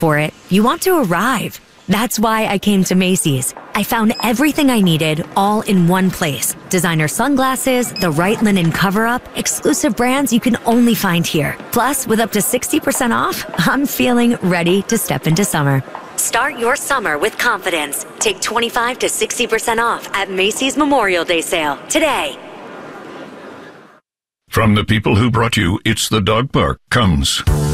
for it, you want to arrive. That's why I came to Macy's. I found everything I needed all in one place. Designer sunglasses, the right linen cover-up, exclusive brands you can only find here. Plus, with up to 60% off, I'm feeling ready to step into summer. Start your summer with confidence. Take 25 to 60% off at Macy's Memorial Day sale today. From the people who brought you It's the Dog Park comes